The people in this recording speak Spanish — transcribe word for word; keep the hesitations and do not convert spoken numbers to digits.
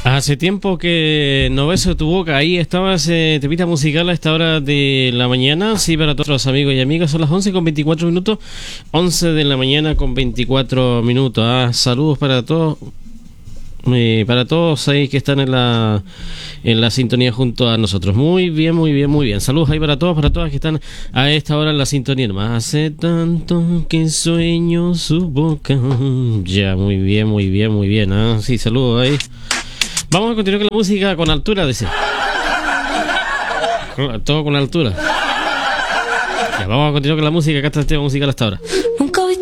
Hace tiempo que no beso tu boca. Ahí estaba ese temita musical a esta hora de la mañana. Sí, para todos los amigos y amigas. Son las once con veinticuatro minutos. once de la mañana con veinticuatro minutos. Ah, saludos para todos. Eh, para todos ahí que están en la en la sintonía junto a nosotros. Muy bien, muy bien, muy bien. Saludos ahí para todos, para todas que están a esta hora en la sintonía. Hace tanto que sueño su boca. Ya, muy bien, muy bien, muy bien. Ah, sí, saludos ahí. Vamos a continuar con la música con altura, dice. Todo con altura. Ya, vamos a continuar con la música. Acá está el tema musical hasta ahora.